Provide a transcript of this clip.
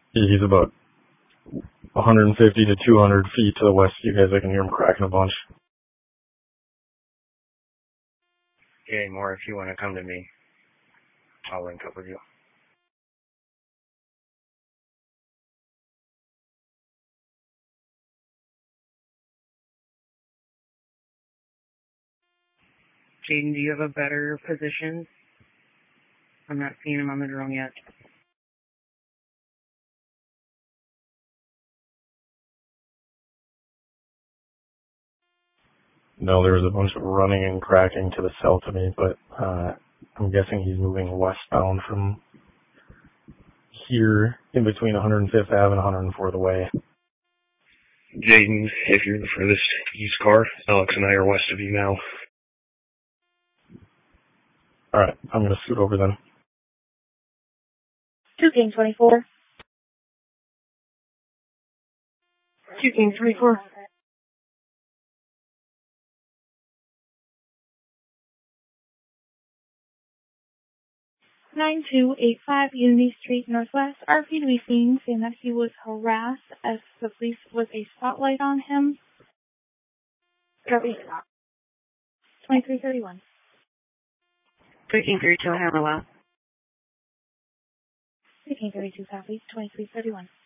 He's about 150 to 200 feet to the west of you guys. I can hear him cracking a bunch. Okay, more if you want to come to me, I'll link up with you. Jaden, do you have a better position? I'm not seeing him on the drone yet. No, there was a bunch of running and cracking to the south of me, but I'm guessing he's moving westbound from here in between 105th Ave and 104th Way. Jaden, if you're the furthest east car, Alex and I are west of you now. Alright, I'm going to scoot over then. 2 King 24. 2 King 24. 9285 Unity Street Northwest. RPD saying that he was harassed as the police was a spotlight on him. 2331. 1332 Hammerwell. 1332 Southeast 2331.